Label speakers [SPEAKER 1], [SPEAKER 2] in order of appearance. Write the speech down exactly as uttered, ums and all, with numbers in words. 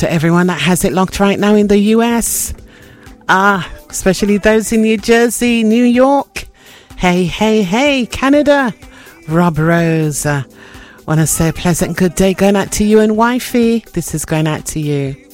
[SPEAKER 1] to everyone that has it locked right now in the U S. Ah, especially those in New Jersey, New York. Hey, hey, hey, Canada. Rob Rose. Uh, want to say a pleasant good day going out to you and wifey. This is going out to you.